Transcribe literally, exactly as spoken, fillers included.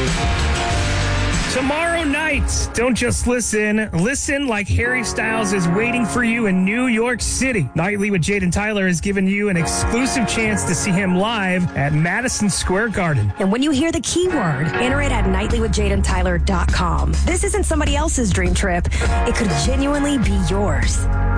Tomorrow night, don't just listen. Listen like Harry Styles is waiting for you in New York City. Nightly with Jade and Tyler has given you an exclusive chance to see him live at Madison Square Garden. And when you hear the keyword, enter it at nightly with jade and tyler dot com. This isn't somebody else's dream trip. It could genuinely be yours.